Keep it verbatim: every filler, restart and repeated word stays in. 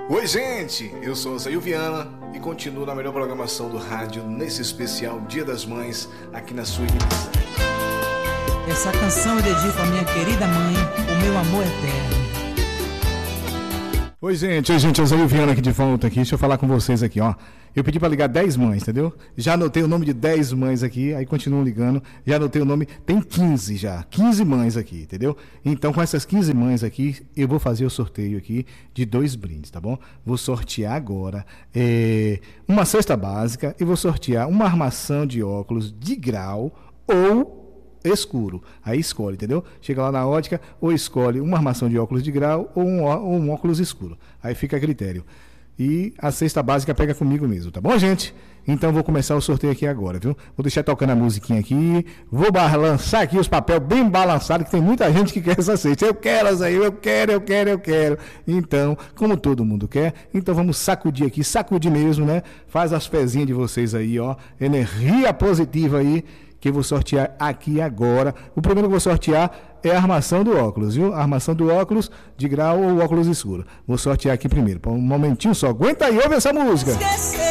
Oi, gente, eu sou o Zail Viana e continuo na melhor programação do rádio nesse especial Dia das Mães aqui na sua emissão. Essa canção eu dedico à minha querida mãe, o meu amor eterno. Oi, gente, oi, gente, eu sou o Viana aqui de volta aqui. Deixa eu falar com vocês aqui, ó. Eu pedi para ligar dez mães, entendeu? Já anotei o nome de dez mães aqui, aí continuam ligando. Já anotei o nome, tem quinze já, quinze mães aqui, entendeu? Então, com essas quinze mães aqui, eu vou fazer o sorteio aqui de dois brindes, tá bom? Vou sortear agora é, uma cesta básica e vou sortear uma armação de óculos de grau ou escuro. Aí escolhe, entendeu? Chega lá na ótica, ou escolhe uma armação de óculos de grau ou um, ou um óculos escuro. Aí fica a critério. E a cesta básica pega comigo mesmo, tá bom, gente? Então vou começar o sorteio aqui agora, viu? Vou deixar tocando a musiquinha aqui. Vou lançar aqui os papéis bem balançados, que tem muita gente que quer essa cesta. Eu quero, Zé, eu quero, eu quero, eu quero. Então, como todo mundo quer, então vamos sacudir aqui, sacudir mesmo, né? Faz as pezinhas de vocês aí, ó. Energia positiva aí, que eu vou sortear aqui agora. O primeiro que eu vou sortear é a armação do óculos, viu? A armação do óculos de grau ou óculos escuro. Vou sortear aqui primeiro. Um momentinho só. Aguenta aí, ouve essa música.